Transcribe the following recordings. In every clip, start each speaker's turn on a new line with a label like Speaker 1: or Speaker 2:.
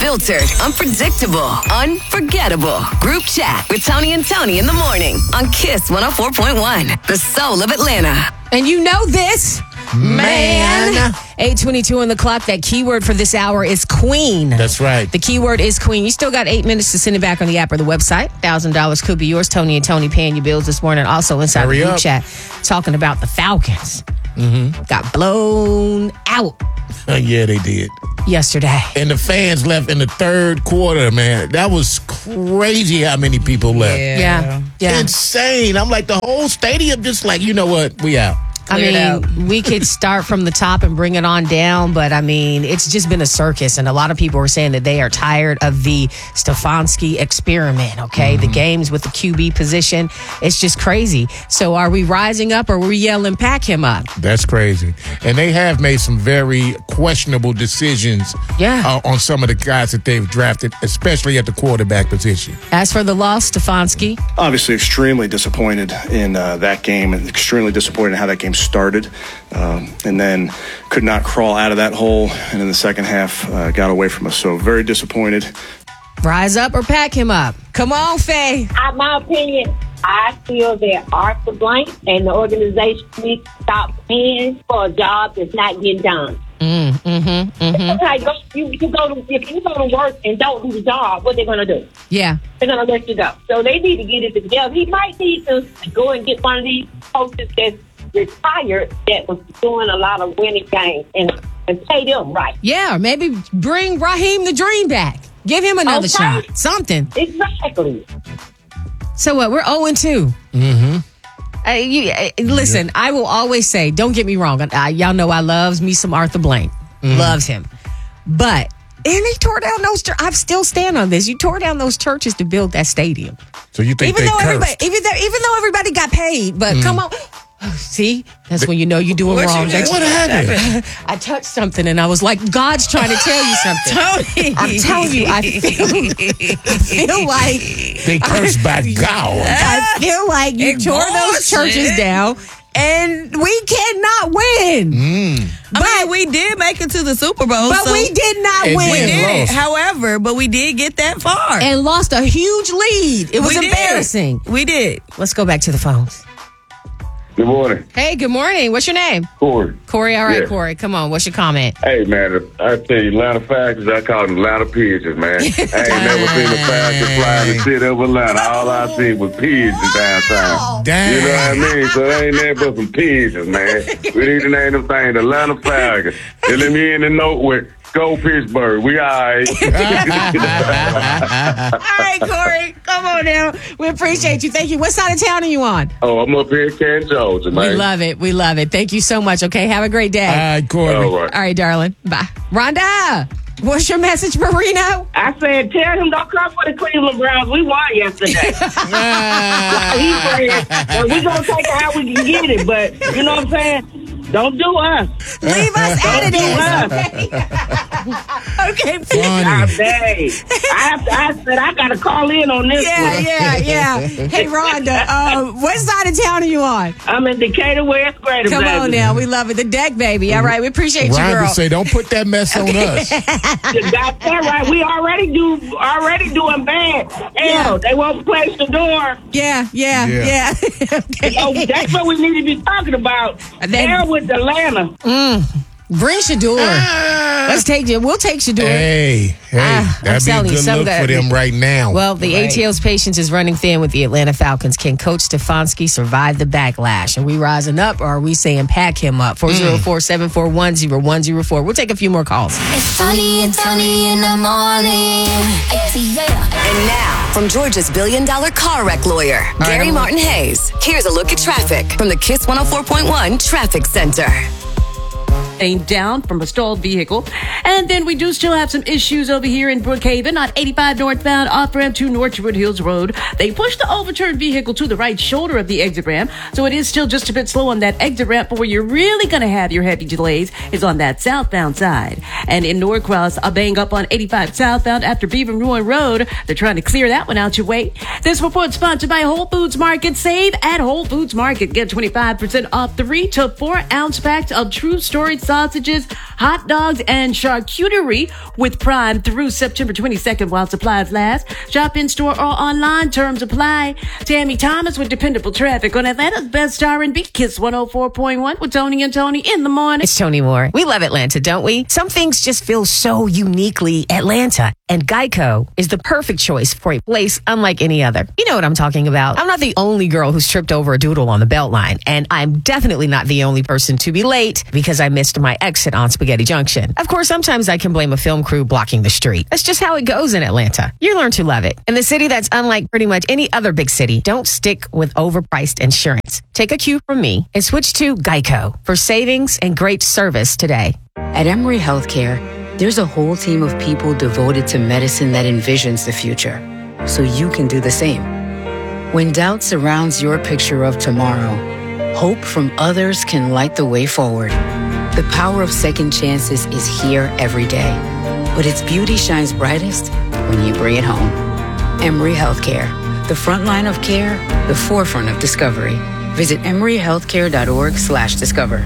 Speaker 1: Unfiltered, unpredictable, unforgettable. Group chat with Tony and Tony in the morning on Kiss 104.1, the soul of Atlanta.
Speaker 2: And you know this, man. 8:22 on the clock. That keyword for this hour is queen.
Speaker 3: That's right.
Speaker 2: The keyword is queen. You still got 8 minutes to send it back on the app or the website. $1,000 could be yours. Tony and Tony paying your bills this morning. Also inside
Speaker 3: Hurry
Speaker 2: the group
Speaker 3: up.
Speaker 2: chat, talking about the Falcons. Got blown out
Speaker 3: Yeah, they did.
Speaker 2: yesterday.
Speaker 3: And the fans left in the third quarter, man. That was crazy how many people left.
Speaker 2: Yeah.
Speaker 3: Insane. I'm like, the whole stadium just like, you know what? We out.
Speaker 2: I mean, we could start from the top and bring it on down, but I mean, it's just been a circus, and a lot of people are saying that they are tired of the Stefanski experiment, okay? The games with the QB position, it's just crazy. So are we rising up or are we yelling, pack him up?
Speaker 3: That's crazy. And they have made some very questionable decisions on some of the guys that they've drafted, especially at the quarterback position.
Speaker 2: As for the loss, Stefanski,
Speaker 4: Obviously, extremely disappointed in that game and extremely disappointed in how that game started. And then could not crawl out of that hole. And in the second half, got away from us. So very disappointed.
Speaker 2: rise up or pack him up. Come on, Faye.
Speaker 5: In my opinion, I feel that Arthur Blank and the organization need to stop paying for a job that's not getting done. It's like if you go to work and don't do the job, what they're going to do?
Speaker 2: Yeah.
Speaker 5: They're going to let you go. So they need to get it together. He might need to go and get one of these coaches that's retired that was doing a lot of winning games and pay them right.
Speaker 2: Yeah, or maybe bring Raheem the Dream back. Give him another shot. Something.
Speaker 5: Exactly.
Speaker 2: So what? We're 0-2. Listen, I will always say, don't get me wrong. Y'all know I loves me some Arthur Blank. Loves him. But, and he tore down those, I still stand on this. You tore down those churches to build that stadium.
Speaker 3: So you think
Speaker 2: even
Speaker 3: they
Speaker 2: though
Speaker 3: cursed?
Speaker 2: even though everybody got paid, but come on. See, that's when you know you're doing wrong.
Speaker 3: What happened?
Speaker 2: I touched something and I was like, God's trying to tell you something.
Speaker 6: Tony.
Speaker 2: I'm telling you, I feel like
Speaker 3: They cursed by God.
Speaker 2: I feel like you tore those churches down and we cannot win.
Speaker 6: I mean, we did make it to the Super Bowl.
Speaker 2: But we did not
Speaker 3: And
Speaker 2: win.
Speaker 3: we
Speaker 6: We did.
Speaker 3: lost.
Speaker 6: However, but we did get that far.
Speaker 2: And lost a huge lead. It was
Speaker 6: We did.
Speaker 2: embarrassing.
Speaker 6: We did.
Speaker 2: Let's go back to the phones.
Speaker 7: Good morning,
Speaker 2: Hey, good morning. What's your name?
Speaker 7: Corey.
Speaker 2: Corey. All right,
Speaker 7: Yeah.
Speaker 2: Corey. Come on. What's your comment?
Speaker 7: Hey, man, I tell you, Atlanta Falcons, I call them Atlanta pigeons, man. I ain't never seen a Falcon fly in the city of Atlanta. All I seen was pigeons downtown.
Speaker 3: Dang.
Speaker 7: You know what I mean? So they ain't nothing but some pigeons, man. We need to name them things the Atlanta Falcons. And let me in the note with, go Pittsburgh. We all right.
Speaker 2: All right, Corey. Come on now. We appreciate you. Thank you. What side of town are you on?
Speaker 7: Oh, I'm up here in Canton, Georgia, man.
Speaker 2: We love it. We love it. Thank you so much. Okay. Have a great day.
Speaker 3: All right, Corey.
Speaker 7: All right.
Speaker 2: All right, darling. Bye. Rhonda, what's your message for Reno?
Speaker 5: I said, tell him don't come for the Cleveland Browns. We won yesterday. He said, well, we going to take it how we can get it, but you know what I'm saying? Don't do us.
Speaker 2: Leave us out of this. Okay, please.
Speaker 5: I said I got to call in on this one.
Speaker 2: Yeah. Hey, Rhonda, what side of town are you on?
Speaker 5: I'm in Decatur, West Greater.
Speaker 2: Come on now. We love it. The deck, baby. All right. We appreciate you, girl.
Speaker 3: Rhonda say, don't put that mess on us.
Speaker 5: You got that right. We already doing bad. Hell, they won't place the door.
Speaker 2: Yeah. Okay.
Speaker 5: So that's what we need to be talking about. Hell with Atlanta.
Speaker 2: Bring Shador. We'll take Shador.
Speaker 3: Hey,
Speaker 2: I'm
Speaker 3: that'd be a
Speaker 2: telling you,
Speaker 3: good
Speaker 2: some
Speaker 3: look
Speaker 2: of
Speaker 3: for them right now.
Speaker 2: Well, the ATL's patience is running thin with the Atlanta Falcons. Can Coach Stefanski survive the backlash? Are we rising up or are we saying pack him up? 404-741-0104. We'll take a few more calls.
Speaker 8: It's Tony and Tony in the morning.
Speaker 1: And now, from Georgia's $1 billion car wreck lawyer, Gary Martin Hayes, here's a look at traffic from the Kiss 104.1 Traffic Center.
Speaker 9: Down from a stalled vehicle. And then we do still have some issues over here in Brookhaven on 85 northbound off ramp to Northwood Hills Road. They pushed the overturned vehicle to the right shoulder of the exit ramp, so it is still just a bit slow on that exit ramp, but where you're really going to have your heavy delays is on that southbound side. And in Norcross, a bang up on 85 southbound after Beaver Ruin Road. They're trying to clear that one out your way. This report sponsored by Whole Foods Market. Save at Whole Foods Market. Get 25% off 3 to 4 ounce packs of True Storage sausages, hot dogs, and charcuterie with Prime through September 22nd while supplies last. Shop in store or online. Terms apply. Tammy Thomas with dependable traffic on Atlanta's best R&B, Kiss 104.1 with Tony and Tony in the morning.
Speaker 2: It's Tony Moore. We love Atlanta, don't we? Some things just feel so uniquely Atlanta. And Geico is the perfect choice for a place unlike any other. You know what I'm talking about. I'm not the only girl who's tripped over a doodle on the Beltline. And I'm definitely not the only person to be late because I missed my exit on Spaghetti Junction. Of course, sometimes I can blame a film crew blocking the street. That's just how it goes in Atlanta. You learn to love it. In the city that's unlike pretty much any other big city, don't stick with overpriced insurance. Take a cue from me and switch to Geico for savings and great service today.
Speaker 10: At Emory Healthcare, there's a whole team of people devoted to medicine that envisions the future, so you can do the same. When doubt surrounds your picture of tomorrow, hope from others can light the way forward. The power of second chances is here every day, but its beauty shines brightest when you bring it home. Emory Healthcare, the front line of care, the forefront of discovery. Visit emoryhealthcare.org/discover.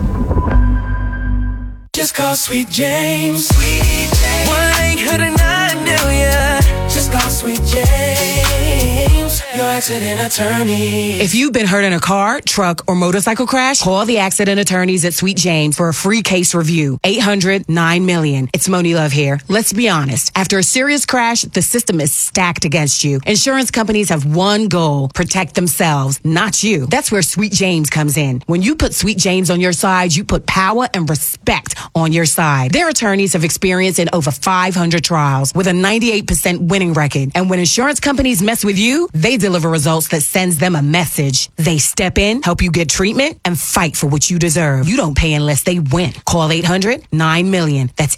Speaker 11: Just call Sweet James. Sweet James. 1-800-9-million. Just call Sweet James, your accident attorney.
Speaker 12: If you've been hurt in a car, truck, or motorcycle crash, call the accident attorneys at Sweet James for a free case review. 800-9-million. It's Moni Love here. Let's be honest. After a serious crash, the system is stacked against you. Insurance companies have one goal: protect themselves, not you. That's where Sweet James comes in. When you put Sweet James on your side, you put power and respect on your side. Their attorneys have experience in over 500 trials with a 98% winning record. And when insurance companies mess with you, they deliver results that sends them a message. They step in, help you get treatment, and fight for what you deserve. You don't pay unless they win. Call 800-9-million. That's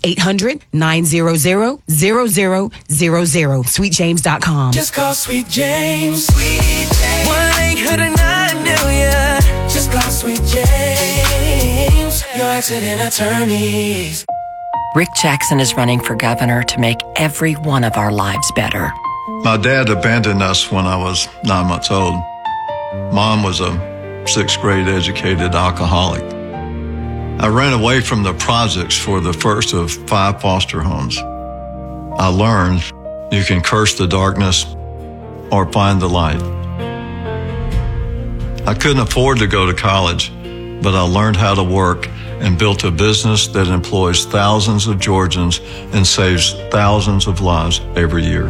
Speaker 12: 800-900-0000. SweetJames.com.
Speaker 11: Just call Sweet James. Sweet James. 1-800-9-million. Just call Sweet James, your accident attorneys.
Speaker 13: Rick Jackson is running for governor to make every one of our lives better.
Speaker 14: My dad abandoned us when I was 9 months old. Mom was a 6th grade educated alcoholic. I ran away from the projects for the first of 5 foster homes. I learned you can curse the darkness or find the light. I couldn't afford to go to college, but I learned how to work and built a business that employs thousands of Georgians and saves thousands of lives every year.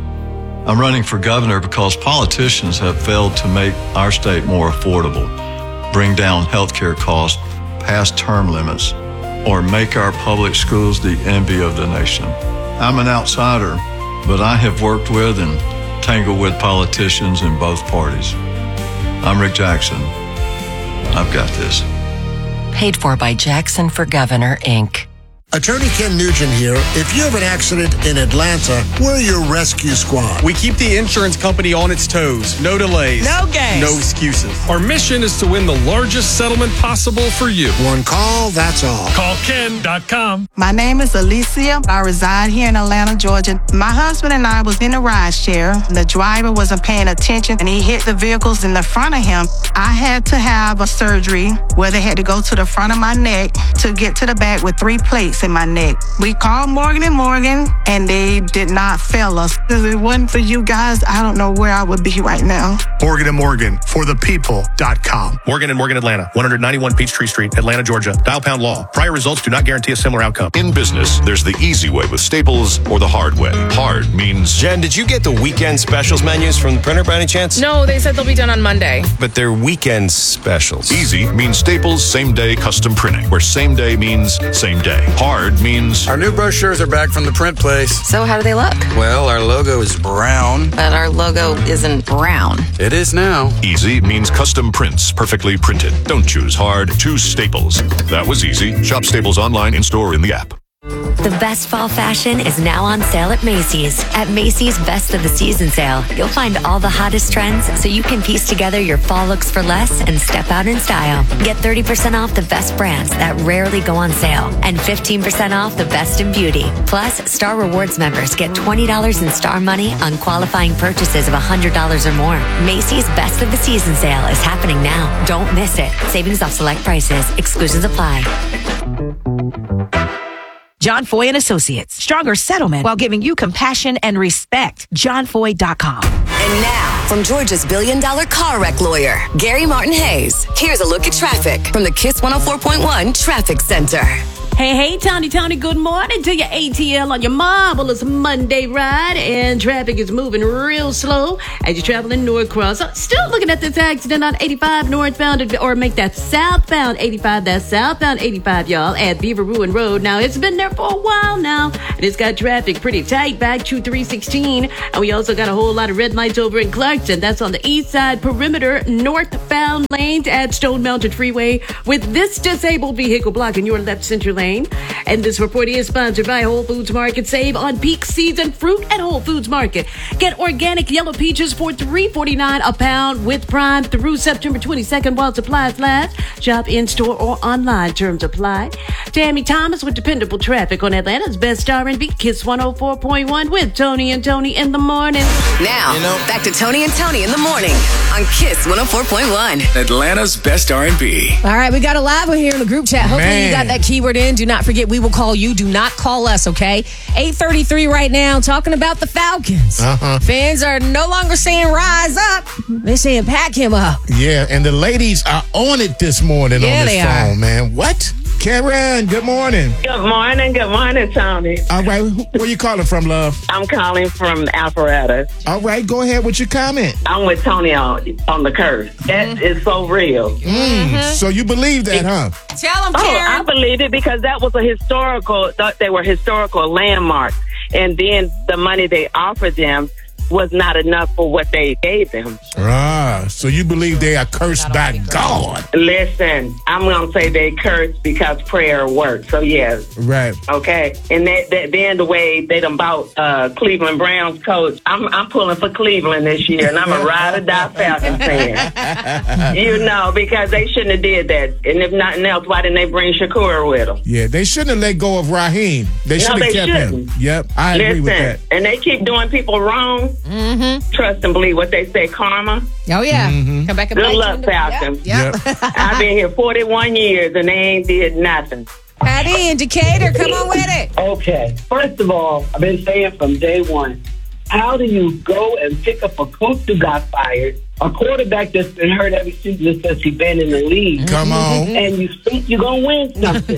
Speaker 14: I'm running for governor because politicians have failed to make our state more affordable, bring down healthcare costs past term limits, or make our public schools the envy of the nation. I'm an outsider, but I have worked with and tangled with politicians in both parties. I'm Rick Jackson. I've got this.
Speaker 13: Paid for by Jackson for Governor, Inc.
Speaker 15: Attorney Ken Nugent here. If you have an accident in Atlanta, we're your rescue squad.
Speaker 16: We keep the insurance company on its toes. No delays.
Speaker 6: No games.
Speaker 16: No excuses.
Speaker 17: Our mission is to win the largest settlement possible for you.
Speaker 15: One call, that's all.
Speaker 17: CallKen.com.
Speaker 18: My name is Alicia. I reside here in Atlanta, Georgia. My husband and I was in a ride share. The driver wasn't paying attention and he hit the vehicles in the front of him. I had to have a surgery where they had to go to the front of my neck to get to the back with 3 plates in my neck. We called Morgan & Morgan and they did not fail us. If it wasn't for you guys, I don't know where I would be right now.
Speaker 19: Morgan & Morgan, forthepeople.com.
Speaker 20: Morgan & Morgan Atlanta, 191 Peachtree Street, Atlanta, Georgia. Dial pound law. Prior results do not guarantee a similar outcome.
Speaker 21: In business, there's the easy way with Staples or the hard way. Hard means...
Speaker 22: Jen, did you get the weekend specials menus from the printer by any chance?
Speaker 23: No, they said they'll be done on Monday.
Speaker 22: But they're weekend specials.
Speaker 21: Easy means Staples same-day custom printing, where same day means same day. Hard means...
Speaker 24: Our new brochures are back from the print place.
Speaker 23: So how do they look?
Speaker 24: Well, our logo is brown.
Speaker 23: But our logo isn't brown.
Speaker 24: It is now.
Speaker 21: Easy means custom prints, perfectly printed. Don't choose hard, choose Staples. That was easy. Shop Staples online, in-store, or in the app.
Speaker 1: The best fall fashion is now on sale at Macy's. At Macy's Best of the Season sale, you'll find all the hottest trends so you can piece together your fall looks for less and step out in style. Get 30% off the best brands that rarely go on sale and 15% off the best in beauty. Plus, Star Rewards members get $20 in Star money on qualifying purchases of $100 or more. Macy's Best of the Season sale is happening now. Don't miss it. Savings off select prices. Exclusions apply.
Speaker 3: John Foy and Associates. Stronger settlement while giving you compassion and respect. JohnFoy.com.
Speaker 4: And now, from Georgia's billion-dollar car wreck lawyer, Gary Martin Hayes, here's a look at traffic from the KISS 104.1 Traffic Center.
Speaker 9: Hey, Tony, good morning to your ATL on your marvelous Monday ride. And traffic is moving real slow as you're traveling Norcross. So still looking at this accident on 85 northbound, or make that southbound 85. That's southbound 85, y'all, at Beaver Ruin Road. Now, it's been there for a while now, and it's got traffic pretty tight back to 316. And we also got a whole lot of red lights over in Clarkson. That's on the east side perimeter northbound lanes at Stone Mountain Freeway, with this disabled vehicle blocking your left center lane. And this report is sponsored by Whole Foods Market. Save on peak season fruit at Whole Foods Market. Get organic yellow peaches for $3.49 a pound with Prime through September 22nd while supplies last. Shop in-store or online. Terms apply. Tammy Thomas with dependable traffic on Atlanta's best R&B, KISS 104.1 with Tony and Tony in the morning.
Speaker 4: Now, back to Tony and Tony in the morning on KISS 104.1.
Speaker 5: Atlanta's best R&B.
Speaker 2: All right, we got a live one here in the group chat. Hopefully you got that keyword in. Do not forget, we will call you. Do not call us, okay? 8:33 right now, talking about the Falcons. Fans are no longer saying rise up. They're saying pack him up.
Speaker 7: Yeah, and the ladies are on it this morning on this phone, man. What? Karen, good morning.
Speaker 25: Good morning, Tony.
Speaker 7: All right, where you calling from, love?
Speaker 25: I'm calling from Alpharetta.
Speaker 7: All right, go ahead with your comment.
Speaker 25: I'm with Tony on the curse. That is so real.
Speaker 7: So you believe that, huh?
Speaker 2: Tell them,
Speaker 25: Karen.
Speaker 2: Karen.
Speaker 25: I believe it because that was they were historical landmarks. And then the money they offered them was not enough for what they gave them.
Speaker 7: So you believe they are cursed by God?
Speaker 25: Listen, I'm going to say they cursed because prayer worked. So, yes.
Speaker 7: Right.
Speaker 25: Okay. And then the way they done bought Cleveland Browns coach, I'm pulling for Cleveland this year, and I'm a ride-or-die Falcons fan. Because they shouldn't have did that. And if nothing else, why didn't they bring Shakur with them?
Speaker 7: Yeah, they shouldn't have let go of Raheem. They should have kept him. Yep, I agree with that.
Speaker 25: And they keep doing people wrong. Trust and believe what they say, karma.
Speaker 2: Oh, yeah. Come back and
Speaker 25: good luck, Falcons.
Speaker 2: Yep.
Speaker 25: I've been here 41 years and they ain't did nothing.
Speaker 2: Patty in Decatur, come on with it.
Speaker 26: Okay. First of all, I've been saying from day one, how do you go and pick up a coach who got fired, a quarterback that's been hurt every season since he's been in the league?
Speaker 7: Come on.
Speaker 26: And you think you're going to win something.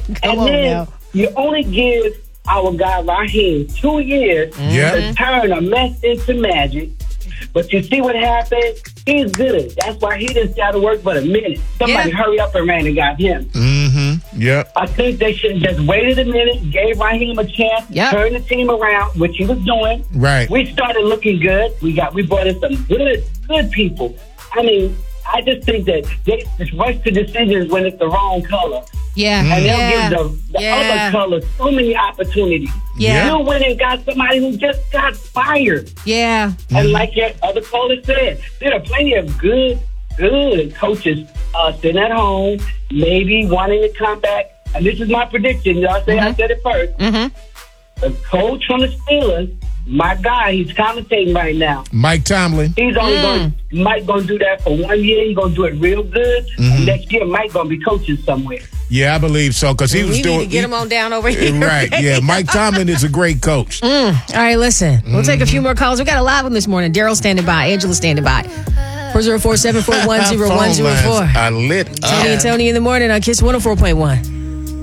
Speaker 26: You only give our guy Raheem 2 years to turn a mess into magic. But you see what happened? He's good. That's why he didn't stay out of work but a minute. Somebody hurry up and ran and got him.
Speaker 7: Yep.
Speaker 26: I think they should have just waited a minute, gave Raheem a chance, turned the team around, which he was doing.
Speaker 7: Right.
Speaker 26: We started looking good. We brought in some good people. I mean, I just think that they just rush to decisions when it's the wrong color.
Speaker 2: Yeah.
Speaker 26: And they'll give the other color so many opportunities.
Speaker 2: Yeah.
Speaker 26: You went and got somebody who just got fired.
Speaker 2: Yeah.
Speaker 26: And like your other caller said, there are plenty of good coaches sitting at home, maybe wanting to come back. And this is my prediction. Y'all say I said it first. The coach from the Steelers, my guy, he's commentating right now.
Speaker 7: Mike Tomlin.
Speaker 26: He's only Mike going to do that for 1 year. He's going to do it real good. And next year, Mike going to be coaching somewhere.
Speaker 7: Yeah, I believe so, because he was
Speaker 2: we
Speaker 7: doing...
Speaker 2: need to get him on down over here.
Speaker 7: Right, yeah. Mike Tomlin is a great coach.
Speaker 2: All right, listen. We'll take a few more calls. We got a live one this morning. Daryl standing by. Angela standing by. 404-741-0104.
Speaker 7: I lit up.
Speaker 2: Tony and Tony in the morning on KISS 104.1.